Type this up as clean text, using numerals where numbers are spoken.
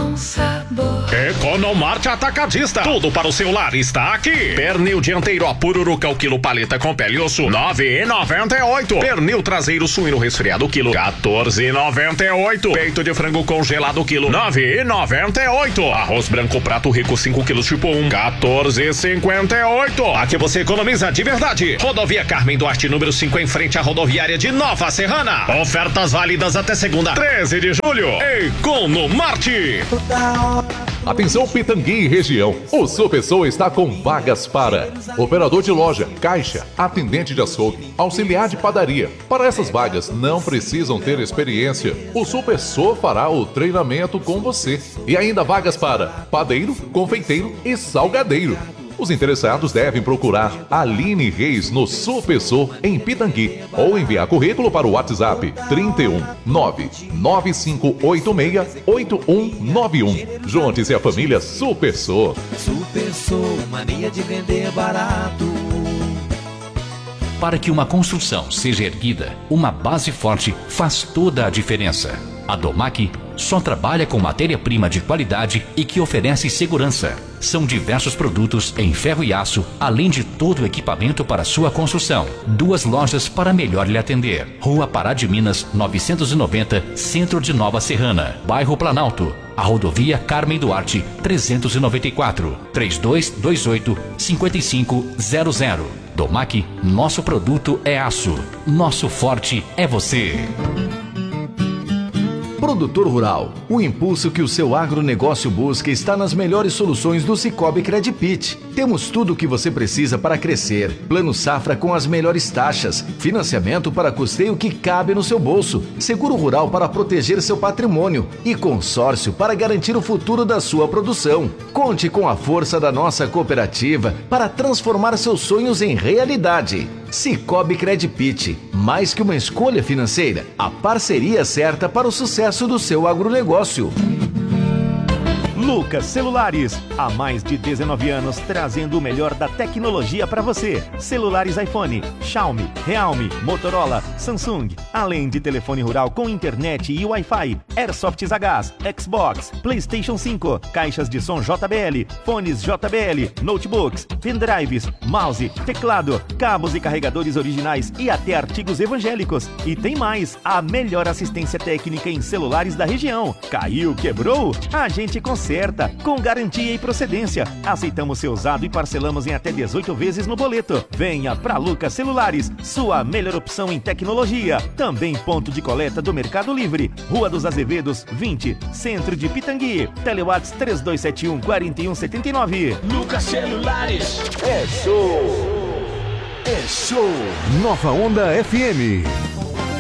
com sabor. Economarte Atacadista. Tudo para o celular está aqui. Pernil dianteiro a Pururuca o quilo paleta com pele e osso, R$9,98. Pernil traseiro suíno resfriado quilo, R$14,98. Peito de frango congelado quilo, R$9,98. Arroz branco prato rico 5 quilos tipo 1, R$14,58. Aqui você economiza de verdade. Rodovia Carmen Duarte, número 5, em frente à rodoviária de Nova Serrana. Ofertas válidas até segunda, 13 de julho. Economarte. Atenção Pitangui e região, o Supersol está com vagas para operador de loja, caixa, atendente de açougue, auxiliar de padaria. Para essas vagas não precisam ter experiência, o Supersol fará o treinamento com você. E ainda vagas para padeiro, confeiteiro e salgadeiro. Os interessados devem procurar Aline Reis no Supersol em Pitangui ou enviar currículo para o WhatsApp 31 995868191. Junte-se à família Supersol. Supersol, mania de vender barato. Para que uma construção seja erguida, uma base forte faz toda a diferença. A Domac só trabalha com matéria-prima de qualidade e que oferece segurança. São diversos produtos em ferro e aço, além de todo o equipamento para sua construção. 2 lojas para melhor lhe atender. Rua Pará de Minas, 990, Centro de Nova Serrana, Bairro Planalto. A rodovia Carmen Duarte, 394, 3228-5500. Domac, nosso produto é aço. Nosso forte é você. Produtor Rural, o impulso que o seu agronegócio busca está nas melhores soluções do Sicoob Credit. Temos tudo o que você precisa para crescer. Plano safra com as melhores taxas, financiamento para custeio que cabe no seu bolso, seguro rural para proteger seu patrimônio e consórcio para garantir o futuro da sua produção. Conte com a força da nossa cooperativa para transformar seus sonhos em realidade. Sicoob Credit, mais que uma escolha financeira, a parceria certa para o sucesso do seu agronegócio. Lucas Celulares, há mais de 19 anos trazendo o melhor da tecnologia para você. Celulares iPhone, Xiaomi, Realme, Motorola, Samsung, além de telefone rural com internet e Wi-Fi, Airsofts a gás, Xbox, PlayStation 5, caixas de som JBL, fones JBL, notebooks, pendrives, mouse, teclado, cabos e carregadores originais e até artigos evangélicos. E tem mais, a melhor assistência técnica em celulares da região. Caiu, quebrou? A gente conserta com garantia e procedência. Aceitamos seu usado e parcelamos em até 18 vezes no boleto. Venha pra Lucas Celulares, sua melhor opção em tecnologia. Também ponto de coleta do Mercado Livre. Rua dos Azevedos, 20, Centro de Pitangui. Telewatts 3271-4179. Lucas Celulares. É show! É show! Nova Onda FM.